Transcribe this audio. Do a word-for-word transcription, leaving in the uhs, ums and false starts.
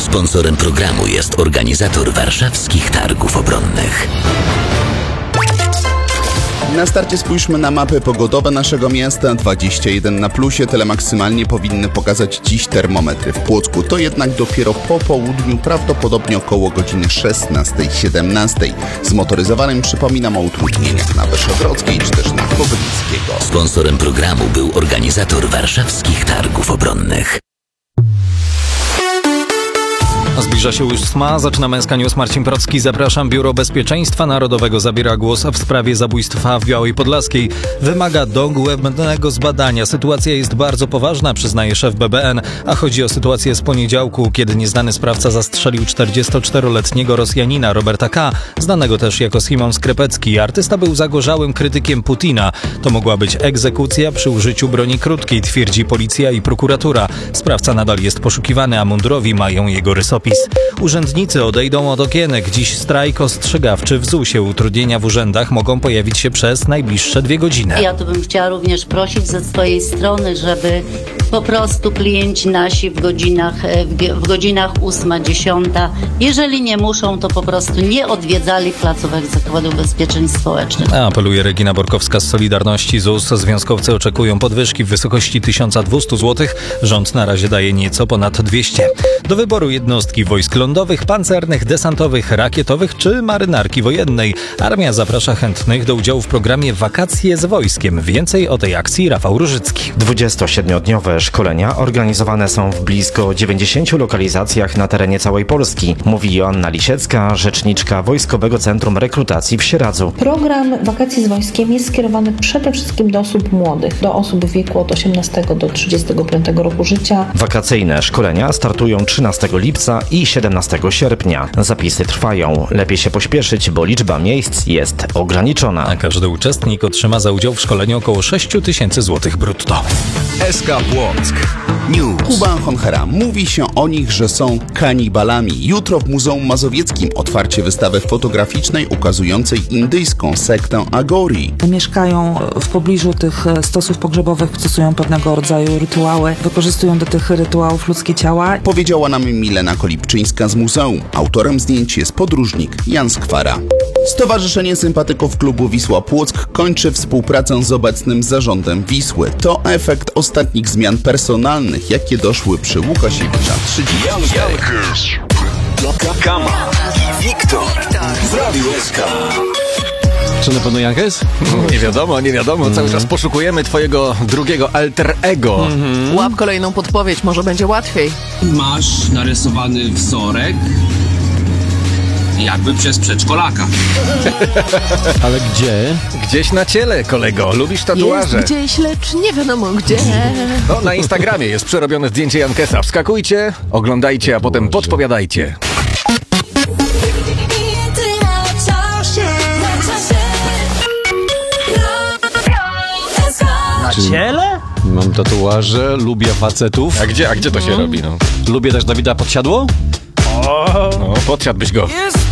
Sponsorem programu jest organizator warszawskich targów obronnych. Na starcie spójrzmy na mapy pogodowe naszego miasta. dwadzieścia jeden na plusie, tyle maksymalnie powinny pokazać dziś termometry w Płocku. To jednak dopiero po południu, prawdopodobnie około godziny szesnastej siedemnastej. Zmotoryzowanym przypominam o utrudnieniach na Wyszogrodzkiej czy też na Kobylskiego. Sponsorem programu był organizator warszawskich targów obronnych. Zbliża się ósma, zaczyna Męska News. Marcin Procki, zapraszam. Biuro Bezpieczeństwa Narodowego zabiera głos w sprawie zabójstwa w Białej Podlaskiej. Wymaga dogłębnego zbadania. Sytuacja jest bardzo poważna, przyznaje szef B B N, a chodzi o sytuację z poniedziałku, kiedy nieznany sprawca zastrzelił czterdziestoczteroletniego Rosjanina Roberta K., znanego też jako Szymon Skrepecki. Artysta był zagorzałym krytykiem Putina. To mogła być egzekucja przy użyciu broni krótkiej, twierdzi policja i prokuratura. Sprawca nadal jest poszukiwany, a mundurowi mają jego rysopis. Urzędnicy odejdą od okienek. Dziś strajk ostrzegawczy w zusie. Utrudnienia w urzędach mogą pojawić się przez najbliższe dwie godziny. Ja tu bym chciała również prosić ze swojej strony, żeby po prostu klienci nasi w godzinach, w godzinach ósma, dziesiąta, jeżeli nie muszą, to po prostu nie odwiedzali placówek Zakładu Ubezpieczeń Społecznych. Apeluje Regina Borkowska z Solidarności. Z U S. Związkowcy oczekują podwyżki w wysokości tysiąc dwieście złotych. Rząd na razie daje nieco ponad dwieście. Do wyboru jednostki wojsk lądowych, pancernych, desantowych, rakietowych czy marynarki wojennej. Armia zaprasza chętnych do udziału w programie Wakacje z wojskiem. Więcej o tej akcji Rafał Różycki. dwudziestosiedmiodniowe szkolenia organizowane są w blisko dziewięćdziesięciu lokalizacjach na terenie całej Polski, mówi Joanna Lisiecka, rzeczniczka Wojskowego Centrum Rekrutacji w Sieradzu. Program Wakacje z wojskiem jest skierowany przede wszystkim do osób młodych, do osób w wieku od osiemnastego do trzydziestego piątego roku życia. Wakacyjne szkolenia startują trzynastego lipca i siedemnastego sierpnia. Zapisy trwają. Lepiej się pośpieszyć, bo liczba miejsc jest ograniczona. A każdy uczestnik otrzyma za udział w szkoleniu około sześć tysięcy złotych brutto. S K Płock News. Kuba Honchera. Mówi się o nich, że są kanibalami. Jutro w Muzeum Mazowieckim otwarcie wystawy fotograficznej ukazującej indyjską sektę Agori. Mieszkają w pobliżu tych stosów pogrzebowych, stosują pewnego rodzaju rytuały, wykorzystują do tych rytuałów ludzkie ciała. Powiedziała nam Milena Kolipczyńska z muzeum. Autorem zdjęć jest podróżnik Jan Skwara. Stowarzyszenie Sympatyków Klubu Wisła Płock kończy współpracę z obecnym zarządem Wisły. To efekt ostatnich zmian personalnych, jakie doszły przy Łukasiewicza trzydzieści cztery. Kama i Wiktor w Radiu S K. Czy na pewno Jankes? Nie wiadomo, nie wiadomo. Mm. Cały czas poszukujemy twojego drugiego alter ego. Mm-hmm. Łap kolejną podpowiedź, może będzie łatwiej. Masz narysowany wzorek jakby przez przedszkolaka. Ale gdzie? Gdzieś na ciele, kolego. Lubisz tatuaże? Jest gdzieś, lecz nie wiadomo gdzie. No, na Instagramie jest przerobione zdjęcie Jankesa. Wskakujcie, oglądajcie, a potem podpowiadajcie. Na ciele? Mam tatuaże, lubię facetów. A gdzie, a gdzie to się no. robi? No? Lubię też Dawida Podsiadło. O, no, podsiadłbyś go. Jest